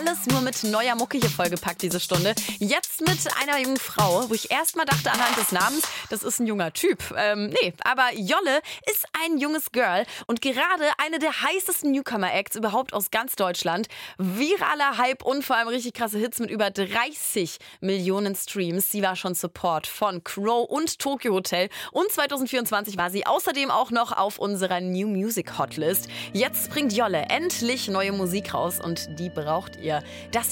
alles nur mit neuer Mucke hier vollgepackt diese Stunde. Jetzt mit einer jungen Frau, wo ich erst mal dachte anhand des Namens, das ist ein junger Typ. Nee, aber Jolle ist ein junges Girl und gerade eine der heißesten Newcomer-Acts überhaupt aus ganz Deutschland. Viraler Hype und vor allem richtig krasse Hits mit über 30 Millionen Streams. Sie war schon Support von Crow und Tokyo Hotel und 2024 war sie außerdem auch noch auf unserer New Music Hotlist. Jetzt bringt Jolle endlich neue Musik raus und die braucht ihr. Das